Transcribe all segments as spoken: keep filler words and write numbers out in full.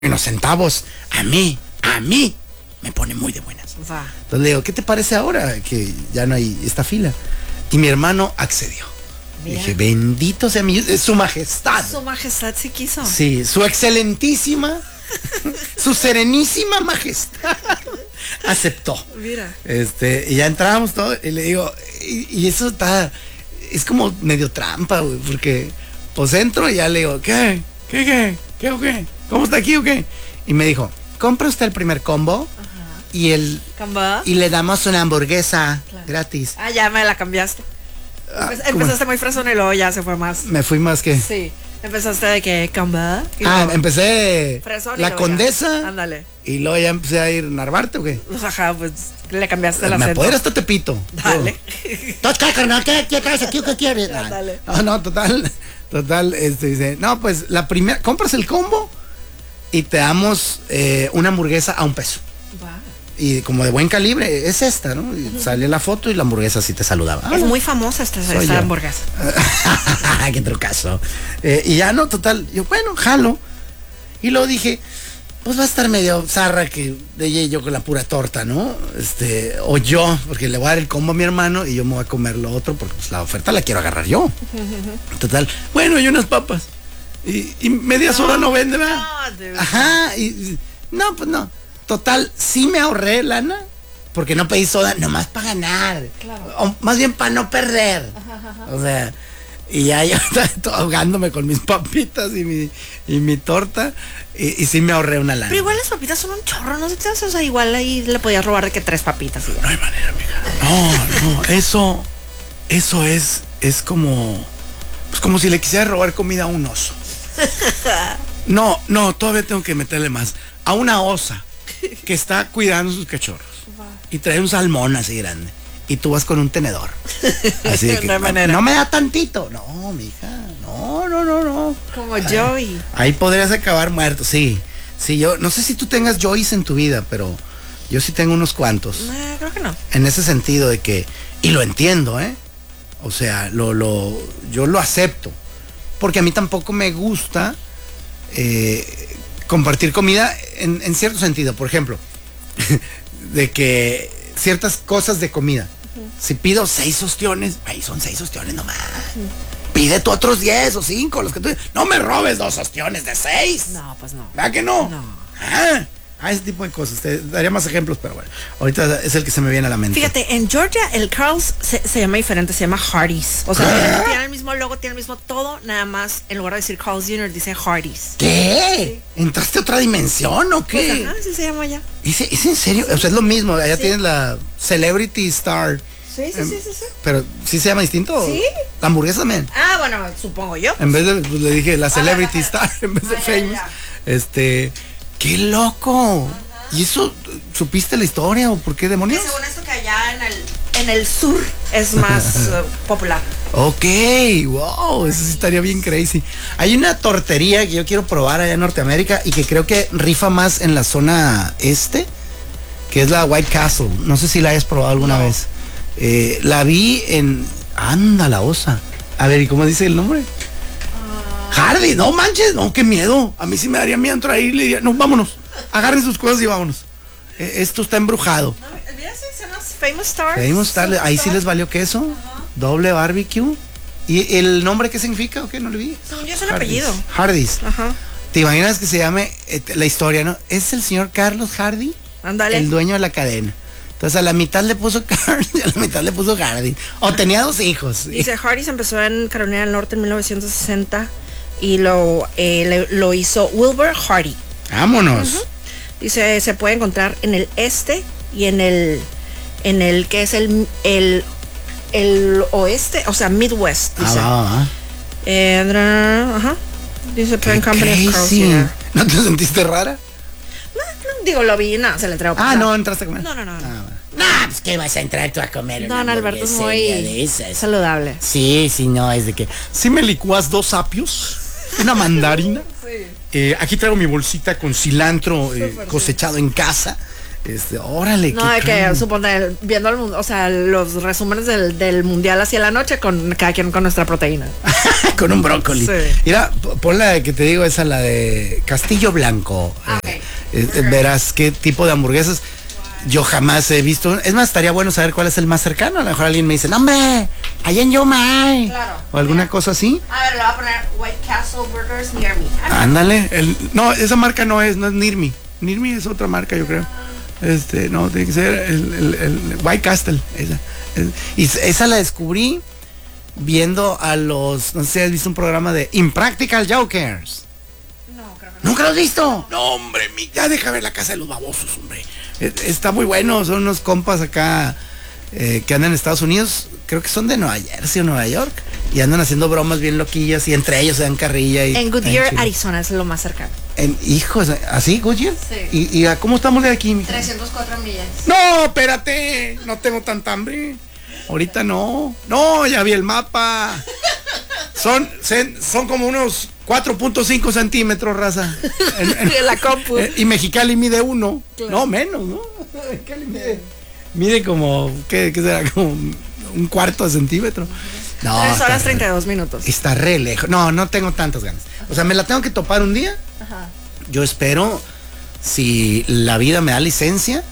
unos centavos, a mí, a mí, me pone muy de buenas. Va. Entonces le digo, ¿qué te parece ahora que ya no hay esta fila? Y mi hermano accedió. Mira. Dije, bendito sea mi, su majestad. Su majestad sí quiso. Sí, su excelentísima, su serenísima majestad aceptó. Mira. Este, y ya entramos todo, y le digo, y, y eso está, es como medio trampa, güey, porque pues entro y ya le digo, ¿qué? ¿Qué, qué? ¿Qué o qué? ¿Cómo está aquí o qué? Y me dijo, compra usted el primer combo. Ajá. y el ¿Camba? y le damos una hamburguesa Claro. gratis. Ah, ya me la cambiaste. Ah, Empe- Empezaste muy fresón y luego ya se fue más. Me fui más que... Sí. Empezaste de que ¿camba? Y Ah, luego- empecé Fresón y la luego ya. Condesa. Ándale. Y luego ya empecé a ir a Narvarte, ¿o qué? Ajá, pues le cambiaste el Me acento. puedo ir hasta Tepito. Dale. ¿Qué, carnal? ¿Qué, qué traes aquí o qué quieres? Ya, dale. No, no, total, total, este dice, no, pues la primera, compras el combo y te damos eh, una hamburguesa a un peso. Va. Y como de buen calibre, es esta, ¿no? Y sale la foto y la hamburguesa así te saludaba. Ah, Es no. muy famosa esta, Soy esta yo. hamburguesa. Qué trucazo. Eh, y ya no, total, yo, bueno, jalo. Y luego dije, pues va a estar medio zarra que de ella y yo con la pura torta, ¿no? Este, o yo, porque le voy a dar el combo a mi hermano y yo me voy a comer lo otro, porque pues la oferta la quiero agarrar yo. Total, bueno, y unas papas. Y, y media soda no vende, ¿verdad? No, dude. Ajá, y, y- no, pues no. Total, sí me ahorré lana, porque no pedí soda, nomás para ganar. Claro. O más bien para no perder. O sea, y ya yo estaba todo ahogándome con mis papitas y mi, y mi torta, y, y sí me ahorré una lana. Pero igual las papitas son un chorro, ¿no? O sea, igual ahí le podías robar de que tres papitas y ya. No hay manera, mija. No, no, eso, eso es, es como, pues como si le quisiera robar comida a un oso. No, no, todavía tengo que meterle más. A una osa que está cuidando sus cachorros y trae un salmón así grande y tú vas con un tenedor. Así de que, No hay manera. no me da tantito. No, mija, no, no, no, no. Como Joey. Ahí podrías acabar muerto, sí. Sí, yo no sé si tú tengas Joyce en tu vida, pero yo sí tengo unos cuantos. Eh, creo que no. En ese sentido de que, y lo entiendo, ¿eh? O sea, lo, lo, yo lo acepto. Porque a mí tampoco me gusta eh, compartir comida en, en cierto sentido. Por ejemplo, de que ciertas cosas de comida. Uh-huh. Si pido seis ostiones, ahí son seis ostiones nomás. Uh-huh. Pide tú otros diez o cinco, los que tú... No me robes dos ostiones de seis. No, pues no. ¿Verdad que no? No. Ah, ah, ese tipo de cosas. Te daría más ejemplos, pero bueno. Ahorita es el que se me viene a la mente. Fíjate, en Georgia el Carl's se, se llama diferente, se llama Hardee's. O sea, tiene, tiene el mismo logo, tiene el mismo todo, nada más en lugar de decir Carl's junior dice Hardee's. ¿Qué? ¿Entraste a otra dimensión o qué? Pues, ajá, sí se llama ya. ¿Es, ¿Es en serio? O sea, es lo mismo. Allá Sí. tienes la Celebrity Star. Sí, sí, Em, sí, sí, sí. Pero ¿sí se llama distinto? Sí. La hamburguesa también. Ah, bueno, supongo yo. En vez de, pues, le dije la Celebrity Star en vez de Ah, ya, Famous. ya. Este, ¡qué loco! ¿Y eso, supiste la historia o por qué Que demonios? según esto que allá en el, en el sur es más uh, popular. Ok, wow, eso sí estaría bien crazy. Hay una tortería que yo quiero probar allá en Norteamérica y que creo que rifa más en la zona este, que es la White Castle. No sé si la hayas probado alguna No. vez. Eh, la vi en... Anda, la osa. A ver, ¿y cómo dice el nombre? Uh... Hardy, no manches, no, qué miedo. A mí sí me daría miedo entrar ahí y le diría, no, vámonos. Agarren sus cosas y vámonos. Eh, esto está embrujado. No, mira, sí, se llama Famous Star. Debemos estarle, ahí sí les valió queso. Ajá. Doble barbecue. ¿Y el nombre qué significa o qué? No le vi. Según yo es el Hardee's. apellido. Hardee's. Ajá. ¿Te imaginas que se llame eh, la historia, no? Es el señor Carlos Hardy, Ándale. el dueño de la cadena. Entonces a la mitad le puso Carlos y a la mitad le puso Hardy. O tenía dos hijos. Dice, Hardee's empezó en Carolina del Norte en mil novecientos sesenta y lo, eh, le- lo hizo Wilbur Hardy. Vámonos. Uh-huh. Dice, se puede encontrar en el este y en el, en el que es el, el, el oeste, o sea, Midwest. Dice. Ah, va, va. Eh, dra- ajá. Dice, Parent Company of Carl's Crazy. junior ¿No te sentiste rara? No, no, digo, lo vi, no, se le trajo. Ah, no, entraste a comer. No, no, no. no. Ah, va. No, pues que vas a entrar tú a comer. Don una Alberto es hamburguesería muy de esas. saludable. Sí, sí, no, es de que... Si me licuas dos apios, una mandarina. Sí. Eh, aquí traigo mi bolsita con cilantro eh, Súper, cosechado en casa. Este, órale. No, de que suponer, viendo el mundo, o sea, los resúmenes del, del mundial hacia la noche con cada quien con nuestra proteína. Con un brócoli. Sí. Mira, pon la de que te digo, esa, la de Castillo Blanco. Ah, eh, okay. eh, okay. Verás qué tipo de hamburguesas. Yo jamás he visto. Es más, estaría bueno saber cuál es el más cercano. A lo mejor alguien me dice, no, hombre, allá en Yomai. Claro. O alguna Mira. cosa así. A ver, le voy a poner White Castle Burgers Near Me. Ándale. El, no, esa marca no es, no es Near Me. Near Me es otra marca, yo creo. Este, no, tiene que ser el, el, el White Castle. Esa. El, y esa la descubrí viendo a los. No sé si has visto un programa de Impractical Jokers. No, creo que no. ¿Nunca lo has visto? No, hombre, mi, ya deja ver La Casa de los Babosos, hombre. Está muy bueno, son unos compas acá eh, que andan en Estados Unidos, creo que son de Nueva Jersey o Nueva York, y andan haciendo bromas bien loquillas y entre ellos se dan carrilla. Y, en Goodyear, Arizona es lo más cercano. En, hijos, ¿así, Goodyear? Sí. ¿Y, y a cómo estamos de aquí, mija? trescientas cuatro millas. No, espérate, no tengo tanta hambre. Ahorita no. No, ya vi el mapa. Son, son como unos cuatro punto cinco centímetros, raza. En, en, la compu. En, y Mexicali mide uno. Claro. No, menos, ¿no? Mexicali mide, mide como, ¿qué, ¿qué será? Como un cuarto de centímetro. No, tres horas treinta y dos minutos. Está re lejos. No, no tengo tantas ganas. O sea, me la tengo que topar un día. Ajá. Yo espero, si la vida me da licencia,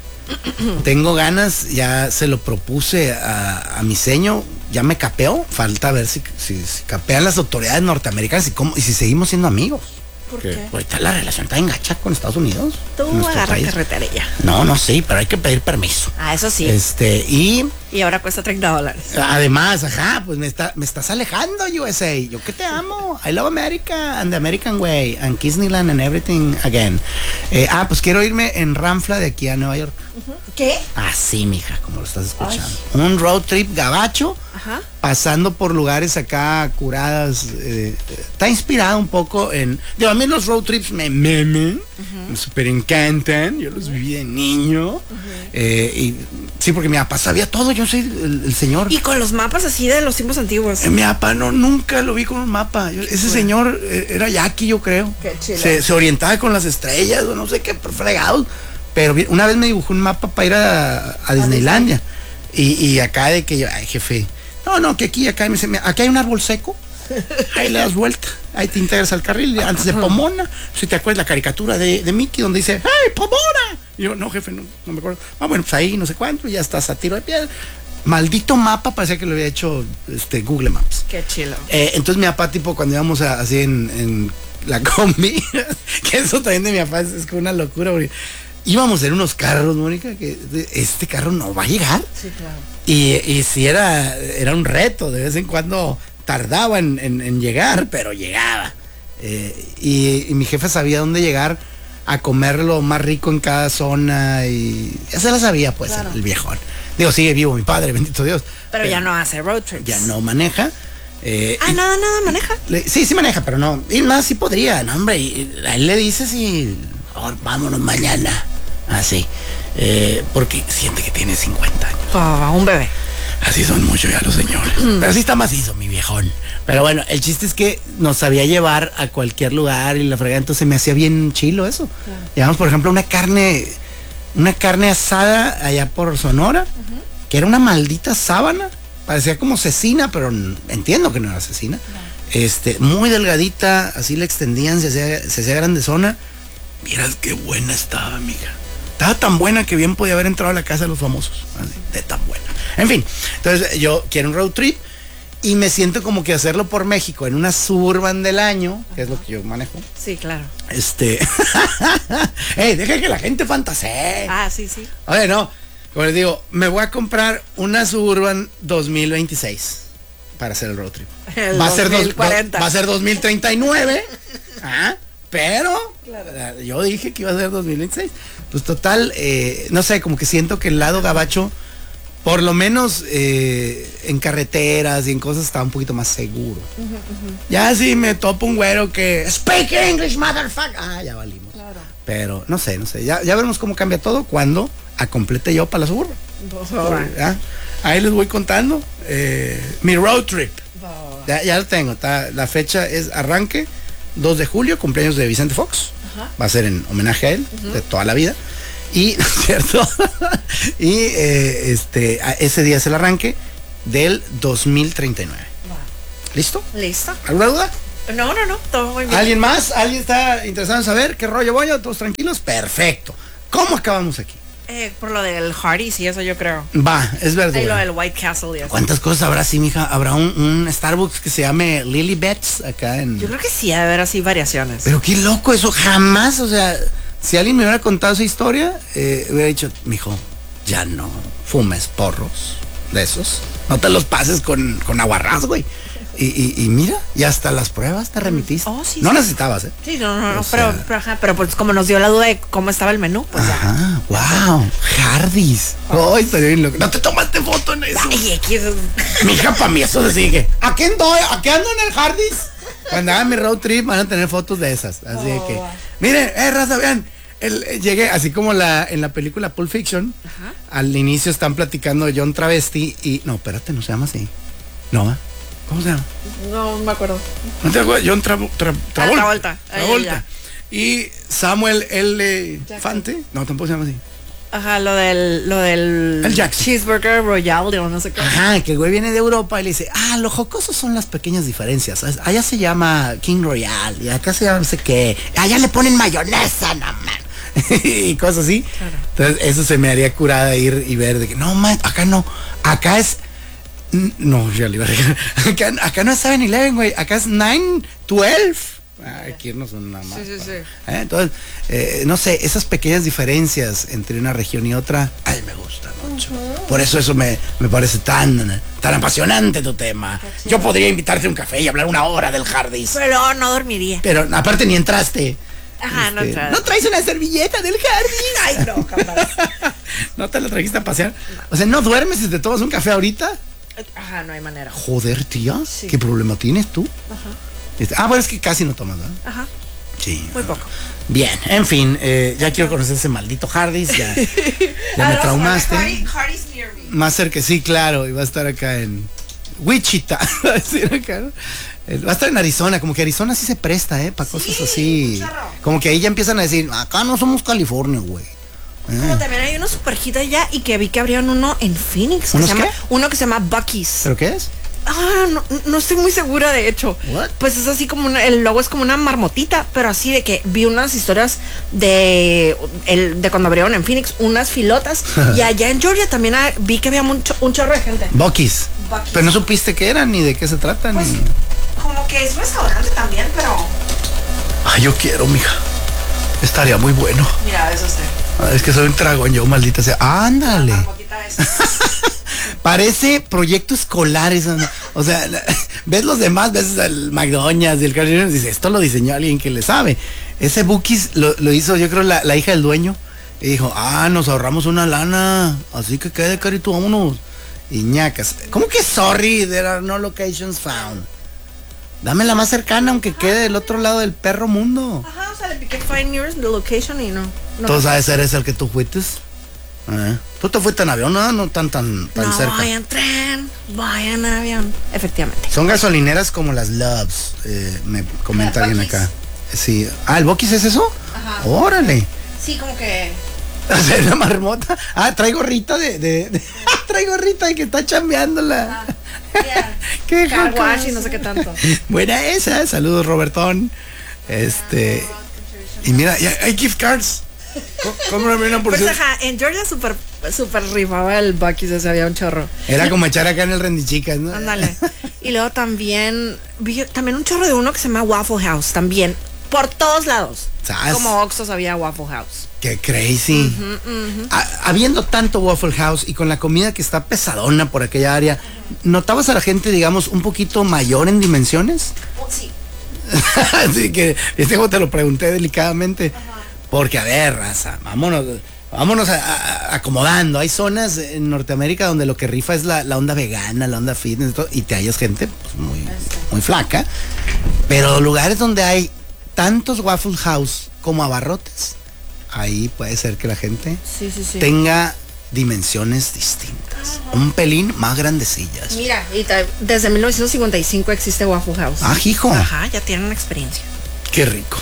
tengo ganas, ya se lo propuse a, a mi seño, ya me capeó, falta ver si, si, si capean las autoridades norteamericanas y cómo, y si seguimos siendo amigos. ¿Por qué? Ahorita la relación está engacha con Estados Unidos. Tú agarra carretera ya. No, no, sí, pero hay que pedir permiso. Ah, eso sí. Este, y... Y ahora cuesta treinta dólares. Además, ajá, pues me, está, me estás alejando, U S A. Yo que te amo. I love America and the American way. And Disneyland and everything again. Eh, ah, pues quiero irme en Ramfla de aquí a Nueva York. ¿Qué? Así, mija, como lo estás escuchando. Ay. Un road trip gabacho. Ajá. Pasando por lugares acá curadas. Eh, está inspirado un poco en... Digo, a mí los road trips me memen. Uh-huh. Me super encantan. Yo los viví de niño. Uh-huh. eh, y sí, porque mi papá sabía todo. Yo soy el, el señor. Y con los mapas así de los tiempos antiguos. Eh, mi papá no, nunca lo vi con un mapa. Yo, ese bueno. señor eh, era yaqui, yo creo. Qué chido. Se, se orientaba con las estrellas, o no sé qué, fregados. Pero una vez me dibujó un mapa para ir a, a Disneylandia. Y, y acá de que yo, ay, jefe, no, no, que aquí, acá, me dice, aquí hay un árbol seco. Ahí le das vuelta, ahí te integras al carril, antes de Pomona. Si te acuerdas la caricatura de, de Mickey donde dice, ¡hey, Pomona! Y yo, no, jefe, no, no me acuerdo. Ah, bueno, pues ahí no sé cuánto, ya estás a tiro de piedra. Maldito mapa, parecía que lo había hecho este, Google Maps. Qué chilo. Eh, entonces mi papá, tipo, cuando íbamos a, así en, en la combi, que eso también de mi papá es, es como una locura, porque íbamos en unos carros, Mónica, que este carro no va a llegar. Sí, claro. Y, y sí era, era un reto, de vez en cuando tardaba en, en, en llegar, pero llegaba. Eh, y, y mi jefe sabía dónde llegar a comer lo más rico en cada zona y ya se la sabía, pues, claro. el, el viejón. Digo, sigue vivo mi padre, bendito Dios. Pero, pero ya no hace road trips. Ya no maneja. Eh, ah, y, nada, nada maneja. Le, sí, sí maneja, pero no. Y más sí podría, no, hombre. Y a él le dices y oh, vámonos mañana. Así. Eh, porque siente que tiene cincuenta años. Oh, un bebé. Así son muchos ya los señores. Mm. Pero así está macizo, mi viejón. Pero bueno, el chiste es que nos sabía llevar a cualquier lugar y la fregada, entonces me hacía bien chilo eso. Claro. Llevamos, por ejemplo, una carne, una carne asada allá por Sonora, uh-huh. que era una maldita sábana. Parecía como cecina, pero entiendo que no era cecina. Claro. Este, muy delgadita, así la extendían, se hacía, se hacía grandezona. Miras qué buena estaba, amiga. Estaba tan buena que bien podía haber entrado a la casa de los famosos. Así, de tan buena. En fin, entonces yo quiero un road trip y me siento como que hacerlo por México en una Suburban del año, que es lo que yo manejo. Sí, claro. Este. Ey, deja que la gente fantasee. Ah, sí, sí. Oye, no. Como les digo, me voy a comprar una Suburban dos mil veintiséis para hacer el road trip. El va, dos mil a ser cuarenta. dos, va a ser dos mil treinta y nueve. ¿Ah? Pero claro. Yo dije que iba a ser dos mil veintiséis. Pues total, eh, no sé, como que siento que el lado gabacho, por lo menos eh, en carreteras y en cosas, está un poquito más seguro. Uh-huh, uh-huh. Ya si me topo un güero que speak English, motherfucker. Ah, ya valimos. Claro. Pero no sé, no sé. Ya, ya veremos cómo cambia todo cuando acomplete yo para la Suburban. Oh. ¿Ya? Ahí les voy contando eh, mi road trip. Oh. Ya, ya lo tengo. Está, la fecha es arranque dos de julio, cumpleaños de Vicente Fox. Uh-huh. Va a ser en homenaje a él, uh-huh. de toda la vida. Y, ¿cierto? y eh, este, ese día es el arranque del dos mil treinta y nueve. ¿Listo? ¿Listo? ¿Alguna duda? No, no, no, todo muy bien. ¿Alguien más? ¿Alguien está interesado en saber qué rollo voy? ¿Todos tranquilos? Perfecto. ¿Cómo acabamos aquí? Eh, por lo del Hardee's y eso yo creo. Va, es verdad. Y lo del White Castle y eso. ¿Cuántas cosas habrá así, mija? ¿Habrá un, un Starbucks que se llame Lilibets acá en...? Yo creo que sí, ha de haber así variaciones. Pero qué loco eso, jamás, o sea, si alguien me hubiera contado esa historia, eh, hubiera dicho, mijo, ya no fumes porros de esos, no te los pases con, con aguarrás, güey. Y, y, y mira, y hasta las pruebas te remitiste. Oh, sí, no sí. necesitabas, ¿eh? Sí, no, no, no, O pero, sea- pero, ajá, pero pues como nos dio la duda de cómo estaba el menú, pues ya. Ajá, wow, Hardee's. Oh, estaría bien loco. No te tomaste foto en eso. Ay, aquí es... Mija, para mí eso se sigue. ¿A qué ando? ¿A qué ando en el Hardee's? Cuando haga mi road trip van a tener fotos de esas. Así de que, miren, eh, raza, vean. El, eh, llegué, así como la en la película Pulp Fiction, Ajá. al inicio están platicando de John Travesti y... No, espérate, no se llama así. No, ¿eh? ¿Cómo se llama? No me acuerdo. ¿No te acuerdas? John Tra, Tra- Travolta. Travolta. Ahí, Travolta. Y Samuel L. Jackson. Fante. No, tampoco se llama así. Ajá, lo del, lo del El Jackson. cheeseburger royale o no sé qué. Ajá, que el güey viene de Europa y le dice, ah, lo jocoso son las pequeñas diferencias. Allá se llama King Royal y acá se llama no sé qué. Allá le ponen mayonesa, no man. y cosas así. Claro. Entonces, eso se me haría curada ir y ver de que, no, man, acá no. Acá es... n- No, ya le iba a regalar. Acá, acá no es seven eleven, güey. Acá es nine twelve. Aquí no son nada más. Sí, sí, sí. ¿Eh? Entonces, eh, no sé, esas pequeñas diferencias entre una región y otra, ay, me gusta mucho. Por eso eso me, me parece tan, tan apasionante tu tema. Yo podría invitarte a un café y hablar una hora del Hardee's. Pero no dormiría. Pero aparte ni entraste. Ajá, no Este, entraste. ¿No traes una servilleta del Hardee's? Ay, no, jamás. ¿No te la trajiste a pasear? O sea, ¿no duermes y te tomas un café ahorita? Ajá, no hay manera. Joder, tía, Sí. ¿qué problema tienes tú? Ajá. Este, ah, bueno, es que casi no tomas, ¿verdad? Ajá. Sí. Muy poco. Bien, en fin, eh, ya quiero conocer ese maldito Hardee's, ya, ya me traumaste. Hardee's near me. Más cerca, sí, claro, y va a estar acá en Wichita, va a decir acá, ¿no? Eh, Va a estar en Arizona, como que Arizona sí se presta, ¿eh? Para cosas así. un chorro. Como que ahí ya empiezan a decir, acá no somos California, güey. Como Eh, también hay unos super hit allá y que vi que abrieron uno en Phoenix. Que ¿Unos se llama, qué? uno que se llama Bucky's. ¿Pero qué es? Ah, no, no estoy muy segura de hecho. What? Pues es así como una- el logo es como una marmotita, pero así de que vi unas historias de el, de cuando abrieron en Phoenix unas filotas y allá en Georgia también ah, vi que había mucho, un chorro de gente. Bucky's. Buc-ee's. Pero no supiste qué eran ni de qué se tratan. Pues ni... como que es restaurante también, pero Ay, yo quiero, mija. Estaría muy bueno. mira, eso usted. Ah, Es que soy un tragón yo, maldita sea. Ándale. Marmotita esa. Parece proyecto escolar eso, ¿no? O sea, la- ves los demás, ves el McDonald's y el Carl Junior y dices, esto lo diseñó alguien que le sabe. Ese Buc-ee's lo, lo hizo, yo creo, la, la hija del dueño. Y dijo, ah, nos ahorramos una lana. Así que quede, carito, vámonos. Y ñacas. ¿Cómo que sorry? There are no locations found. Dame la más cercana, aunque quede del otro lado del perro mundo. Ajá, o sea, le piqué find nearest the location y no. no. Tú sabes, eres el que tú fuiste. Eh, Tú te fuiste en avión, no, no tan, tan, tan no cerca. voy en tren, voy en avión. Efectivamente. Son gasolineras como las Loves, eh, me comenta Ah, alguien Buc-ee's. acá. Sí. Ah, ¿el Buc-ee's es eso? Ajá. Órale. Sí, como que. O sea, la marmota. Ah, trae gorrita de... de, de- trae gorrita de que está chambeándola. Qué Car jocoso. wash y no sé qué tanto. Buena esa. Saludos, Robertón. Este... Y mira, ya hay gift cards. Co- Cómprame una Pues porción. ajá, en Georgia super, super rifaba el Buc-ee's, ese había un chorro. Era como echar acá en el rendichicas, ¿no? Ándale. Y luego también vi también un chorro de uno que se llama Waffle House, también. Por todos lados. ¿Sabes? Como Oxxos había Waffle House. Qué crazy. Ha- habiendo tanto Waffle House y con la comida que está pesadona por aquella área, ¿notabas a la gente, digamos, un poquito mayor en dimensiones? Oh, sí. Así que, este juego te lo pregunté delicadamente. Porque, a ver, raza, vámonos, vámonos a- a- a- acomodando. Hay zonas en Norteamérica donde lo que rifa es la, la onda vegana, la onda fitness y todo, y te hallas gente pues, muy, muy flaca. Pero lugares donde hay tantos Waffle House como abarrotes, ahí puede ser que la gente Sí, sí, sí. tenga dimensiones distintas. Un pelín más grandecillas. Mira, y ta- desde mil novecientos cincuenta y cinco existe Waffle House. Ah, hijo. Ajá, ya tienen experiencia. Qué rico.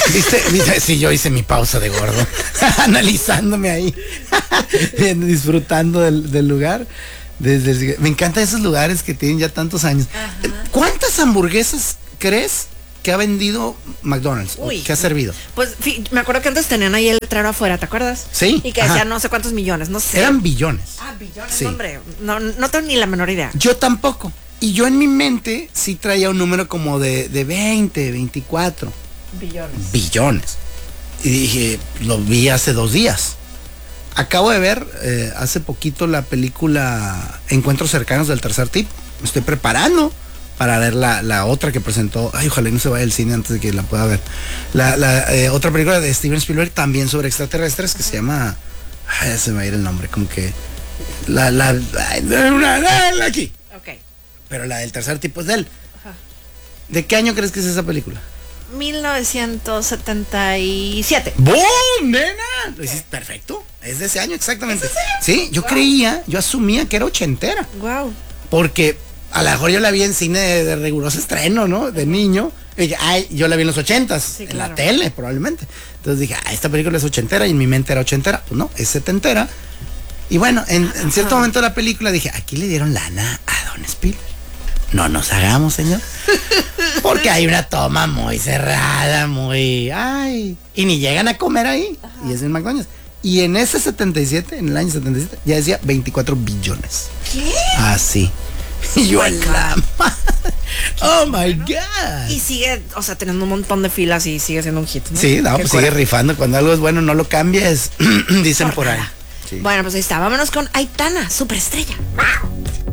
¿Viste? ¿Viste? Sí, yo hice mi pausa de gordo. Analizándome ahí. Disfrutando del, del lugar. Desde el, me encantan esos lugares que tienen ya tantos años. Ajá. ¿Cuántas hamburguesas crees que ha vendido McDonald's? Uy, ¿que ha servido? Pues me acuerdo que antes tenían ahí el letrero afuera, ¿te acuerdas? Sí. Y que decían no sé cuántos millones, no sé. Eran billones. Ah, billones, sí. Hombre. No, no tengo ni la menor idea. Yo tampoco. Y yo en mi mente sí traía un número como de, de veinte, veinticuatro. Billones. Billones. Y dije, lo vi hace dos días. Acabo de ver eh, hace poquito la película Encuentros Cercanos del Tercer Tipo. Me estoy preparando para ver la, la otra que presentó. Ay, ojalá no se vaya al cine antes de que la pueda ver. La, la eh, otra película de Steven Spielberg también sobre extraterrestres que se llama... Ay, se me va a ir el nombre, como que... La... la, la, la, la, la aquí. Ok. Pero la del Tercer Tipo es de él. Ajá. ¿De qué año crees que es esa película? mil novecientos setenta y siete. ¡Boom, nena! Lo hiciste perfecto. Es de ese año exactamente. ¿Es ese año? Sí, yo wow. creía, yo asumía que era ochentera. Wow. Porque a lo mejor yo la vi en cine de, de riguroso estreno, ¿no? De niño. Y dije, ay, yo la vi en los ochentas, sí, en claro. la tele probablemente. Entonces dije, ah, esta película es ochentera y en mi mente era ochentera. Pues no, es setentera. Y bueno, en, en cierto momento de la película dije, aquí le dieron lana a Don Spielberg. No nos hagamos, señor. Porque hay una toma muy cerrada, muy... Ay. Y ni llegan a comer ahí. Ajá. Y es en McDonald's. Y en ese setenta y siete, en el año setenta y siete, ya decía veinticuatro billones. ¿Qué? Así. Y yo en la... Oh my God. Y sigue, o sea, teniendo un montón de filas y sigue siendo un hit, ¿no? Sí, no, pues sigue rifando. Cuando algo es bueno, no lo cambies. Dicen por, por ahí. Sí. Bueno, pues ahí está. Vámonos con Aitana, superestrella. ¡Wow!